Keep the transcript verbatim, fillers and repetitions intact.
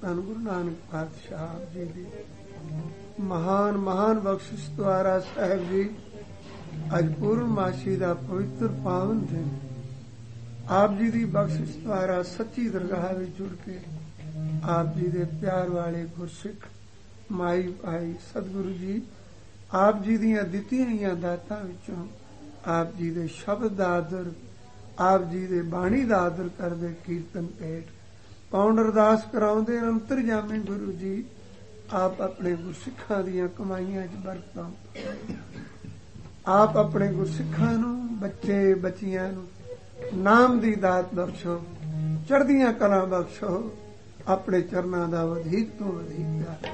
ਧੰਨ ਗੁਰੂ ਨਾਨਕ ਪਾਤਸ਼ਾਹ ਜੀ ਦੀ ਮਹਾਨ ਮਹਾਨ ਬਖਸ਼ਿਸ਼ ਦੁਆਰਾ ਸਾਹਿਬ ਜੀ ਅੱਜ ਪੂਰਨਮਾਸ਼ੀ ਦਾ ਪਵਿੱਤਰ ਪਾਵਨ ਦਿਨ ਆਪ ਜੀ ਦੀ ਬਖਸ਼ਿਸ਼ ਦੁਆਰਾ ਸੱਚੀ ਦਰਗਾਹ ਵਿੱਚ ਜੁੜ ਕੇ ਆਪ ਜੀ ਦੇ ਪਿਆਰ ਵਾਲੇ ਗੁਰਸਿੱਖ ਮਾਈ ਭਾਈ ਸਤਿਗੁਰੂ ਜੀ ਆਪ ਜੀ ਦੀਆਂ ਦਿੱਤੀਆਂ ਹੋਈਆਂ ਦਾਤਾਂ ਵਿੱਚੋਂ ਆਪ ਜੀ ਦੇ ਸ਼ਬਦ ਦਾ ਆਦਰ ਆਪ ਜੀ ਦੇ ਬਾਣੀ ਦਾ ਆਦਰ ਕਰਦੇ ਕੀਰਤਨ ਭੇਟ ਪਾਉਣ ਅਰਦਾਸ ਕਰਾਉਂਦੇ ਅੰਤਰਜਾਮੀ ਗੁਰੂ ਜੀ ਆਪ ਆਪਣੇ ਗੁਰਸਿੱਖਾਂ ਦੀਆਂ ਕਮਾਈਆਂ 'ਚ ਬਰਕਤਾਂ ਆਪ ਆਪਣੇ ਗੁਰਸਿੱਖਾਂ ਨੂੰ ਬੱਚੇ ਬੱਚੀਆਂ ਨੂੰ ਨਾਮ ਦੀ ਦਾਤ ਬਖਸ਼ੋ ਚੜ੍ਹਦੀਆਂ ਕਲਾਂ ਬਖਸ਼ੋ ਆਪਣੇ ਚਰਨਾਂ ਦਾ ਵਧੇਕ ਤੋਂ ਵਧੇਕ ਪਿਆਰ